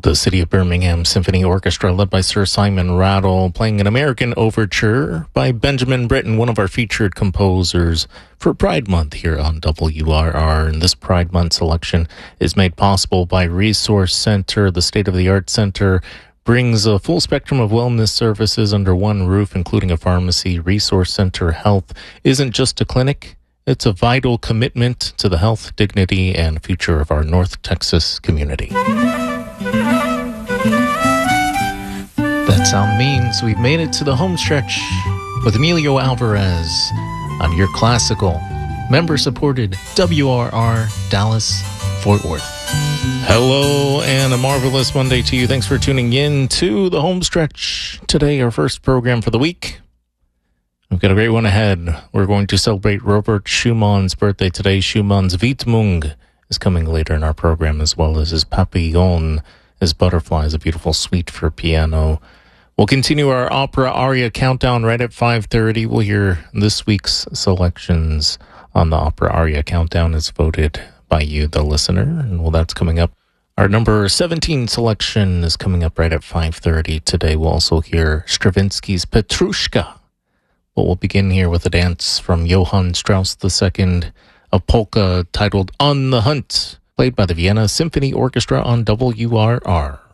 The City of Birmingham Symphony Orchestra, led by Sir Simon Rattle, playing an American overture by Benjamin Britten, one of our featured composers for Pride Month here on WRR. And this Pride Month selection is made possible by Resource Center. The state-of-the-art center brings a full spectrum of wellness services under one roof, including a pharmacy. Resource Center Health isn't just a clinic. It's a vital commitment to the health, dignity, and future of our North Texas community. That sound means we've made it to the home stretch with Emilio Alvarez on your classical, member-supported WRR Dallas Fort Worth. Hello and a marvelous Monday to you. Thanks for tuning in to the home stretch. Today, our first program for the week. We've got a great one ahead. We're going to celebrate Robert Schumann's birthday today. Schumann's Widmung is coming later in our program, as well as his Papillon. His Butterfly is a beautiful suite for piano. We'll continue our opera aria countdown right at 5:30. We'll hear this week's selections on the opera aria countdown as voted by you, the listener. And well, that's coming up. Our number 17 selection is coming up right at 5:30 today. We'll also hear Stravinsky's Petrushka. But we'll begin here with a dance from Johann Strauss II, a polka titled On the Hunt, played by the Vienna Symphony Orchestra on WRR.